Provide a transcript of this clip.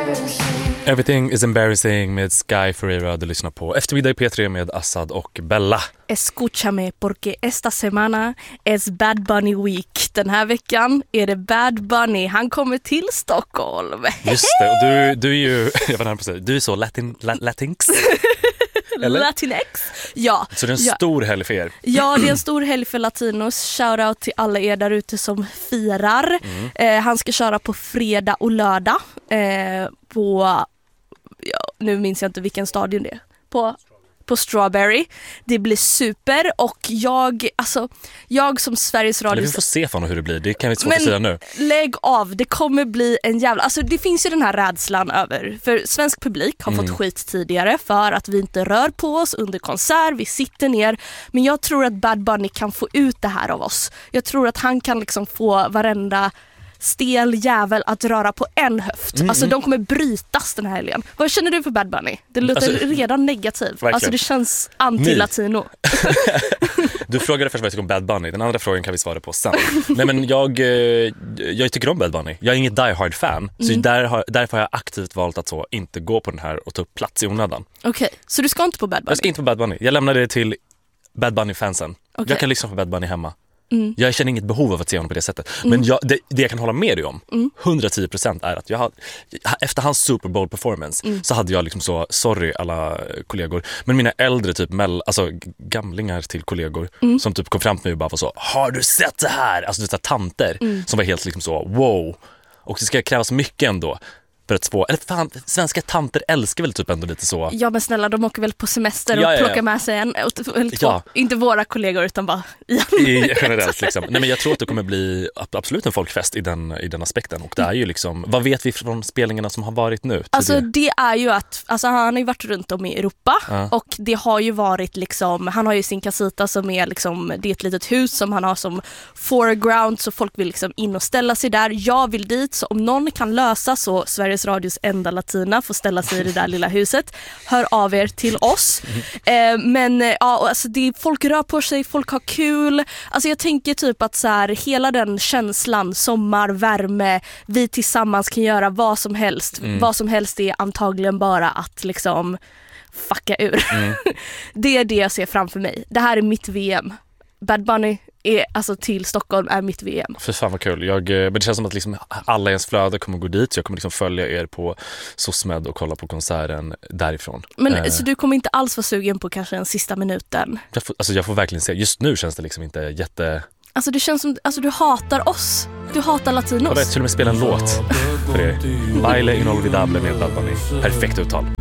Everything is embarrassing med Sky Ferreira. Du lyssnar på Eftermiddag i P3 med Assad och Bella. Escúchame porque esta semana es Bad Bunny Week. Den här veckan är det Bad Bunny. Han kommer till Stockholm. Just det, och du är ju, jag var nära på att säga, du är så latinx. Eller? Latinx. Ja. Så det är en stor helg för er. Ja, det är en stor helg för latinos. Shoutout till alla er där ute som firar. Han ska köra på fredag och lördag. Nu minns jag inte vilken stadion det är. På Strawberry. Det blir super och jag som Sveriges Radio... Vi får se hur det blir, det kan vi inte svårt att säga nu. Lägg av, det kommer bli en jävla... Alltså det finns ju den här rädslan över... För svensk publik har fått skit tidigare för att vi inte rör på oss under konsert, vi sitter ner. Men jag tror att Bad Bunny kan få ut det här av oss. Jag tror att han kan liksom få varenda stel jävel att röra på en höft. Alltså de kommer brytas den här helgen. Vad känner du för Bad Bunny? Det låter redan negativt. Verkligen. Alltså det känns anti-latino. Du frågade först vad jag tycker om Bad Bunny. Den andra frågan kan vi svara på sen. Nej, men jag tycker om Bad Bunny. Jag är inget die-hard fan. Så därför har jag aktivt valt att inte gå på den här och ta upp plats i onödan. Okej, så du ska inte på Bad Bunny? Jag ska inte på Bad Bunny. Jag lämnar det till Bad Bunny-fansen. Okay. Jag kan lyssna på Bad Bunny hemma. Jag känner inget behov av att se honom på det sättet. Men det jag kan hålla med dig om 110% är att efter hans Super Bowl performance så hade jag liksom så, sorry alla kollegor, men mina äldre typ gamlingar till kollegor som typ kom fram till mig och bara var så, har du sett det här? Alltså det är tanter som var helt liksom så, wow. Och det ska krävas mycket ändå för att få, eller fan, svenska tanter älskar väl typ ändå lite så. Ja, men snälla, de åker väl på semester och plockar med sig en eller två. Ja. Inte våra kollegor utan bara generellt liksom. Nej, men jag tror att det kommer bli absolut en folkfest i den aspekten. Och det är ju liksom, vad vet vi från spelningarna som har varit nu? Alltså det är ju att, han har ju varit runt om i Europa och det har ju varit liksom, han har ju sin casita som är liksom, det är ett litet hus som han har som foreground, så folk vill liksom in och ställa sig där. Jag vill dit, så om någon kan lösa så Sveriges Radios enda latina får ställa sig i det där lilla huset. Hör av er till oss. Folk rör på sig, folk har kul. Alltså jag tänker typ att så här, hela den känslan, sommar, värme, vi tillsammans kan göra vad som helst. Vad som helst är antagligen bara att liksom fucka ur. Det är det jag ser framför mig. Det här är mitt VM. Bad Bunny till Stockholm är mitt VM. För fan vad kul. Men det känns som att liksom alla ens flöde kommer gå dit. Så jag kommer liksom följa er på SOSMED och kolla på konserten därifrån. Men så du kommer inte alls vara sugen på kanske den sista minuten? Jag får verkligen se. Just nu känns det liksom inte jätte... Alltså det känns som, du hatar oss. Du hatar latinos. Jag till och med spela en låt för er. Baile Inolvidable med Bad Bunny. Perfekt uttal.